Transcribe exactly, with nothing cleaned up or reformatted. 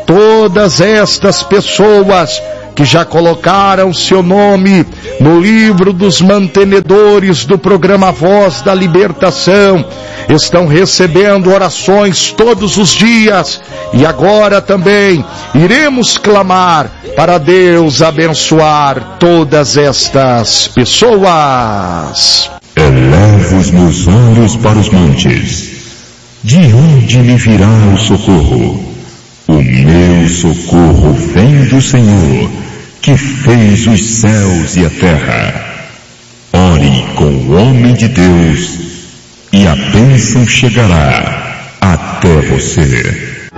todas estas pessoas que já colocaram seu nome no livro dos mantenedores do programa Voz da Libertação, estão recebendo orações todos os dias, e agora também iremos clamar para Deus abençoar todas estas pessoas. Elevo os meus olhos para os montes. De onde me virá o socorro? O meu socorro vem do Senhor, que fez os céus e a terra. Ore com o homem de Deus, e a bênção chegará até você.